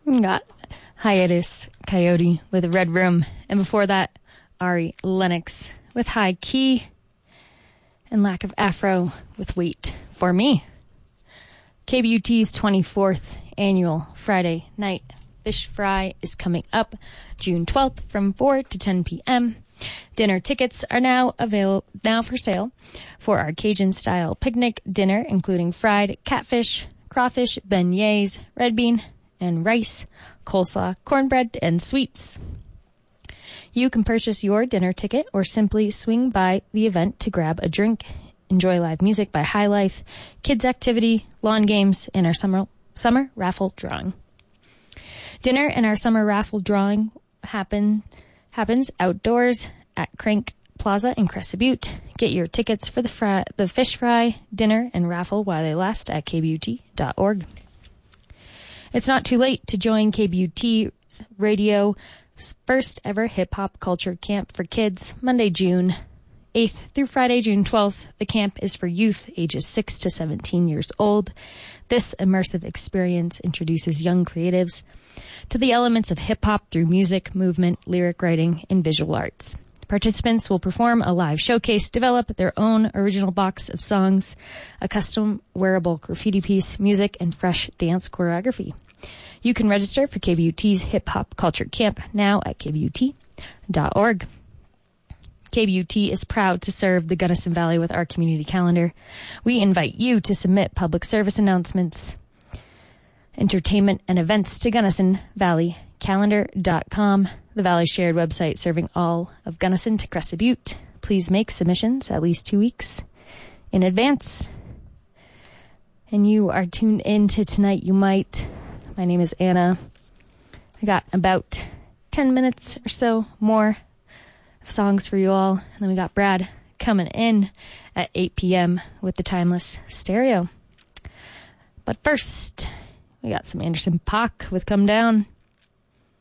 We got Hiatus Coyote with Red Room. And before that, Ari Lennox with High Key. And Lack of Afro with Wait for Me. KBUT's 24th annual Friday night fish fry is coming up June 12th from 4 to 10 p.m. Dinner tickets are now for sale for our Cajun-style picnic dinner, including fried catfish, crawfish, beignets, red bean, and rice, coleslaw, cornbread, and sweets. You can purchase your dinner ticket or simply swing by the event to grab a drink. Enjoy live music by High Life, kids activity, lawn games, and our summer raffle drawing. Dinner and our summer raffle drawing happens outdoors at Crank Plaza in Crescent Butte. Get your tickets for the fish fry, dinner, and raffle while they last at kbut.org. It's not too late to join KBUT Radio's first ever hip-hop culture camp for kids, Monday, June 8th through Friday, June 12th. The camp is for youth ages 6 to 17 years old. This immersive experience introduces young creatives to the elements of hip-hop through music, movement, lyric writing, and visual arts. Participants will perform a live showcase, develop their own original box of songs, a custom wearable graffiti piece, music, and fresh dance choreography. You can register for KBUT's Hip Hop Culture Camp now at kbut.org. KBUT is proud to serve the Gunnison Valley with our community calendar. We invite you to submit public service announcements, entertainment, and events to Gunnison Valley Calendar.com, the Valley shared website serving all of Gunnison to Crescent Butte. Please make submissions at least 2 weeks in advance. And you are tuned in to Tonight You Might. My name is Anna. I got about 10 minutes or so more of songs for you all. And then we got Brad coming in at 8 p.m. with the Timeless Stereo. But first, we got some Anderson .Paak with Come Down.